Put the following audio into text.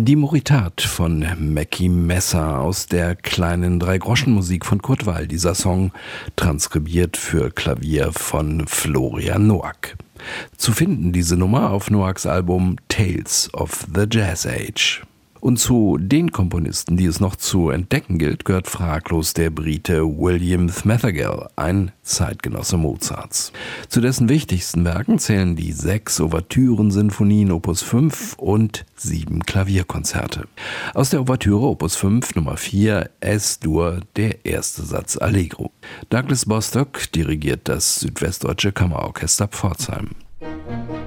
Die Moritat von Mackie Messer aus der kleinen Dreigroschenmusik von Kurt Weill. Dieser Song transkribiert für Klavier von Florian Noack. Zu finden diese Nummer auf Noacks Album Tales of the Jazz Age. Und zu den Komponisten, die es noch zu entdecken gilt, gehört fraglos der Brite William Thmathergall, ein Zeitgenosse Mozarts. Zu dessen wichtigsten Werken zählen die 6 Ouvertüren-Sinfonien Opus 5 und 7 Klavierkonzerte. Aus der Ouvertüre Opus 5 Nummer 4 Es-Dur, der erste Satz Allegro. Douglas Bostock dirigiert das Südwestdeutsche Kammerorchester Pforzheim.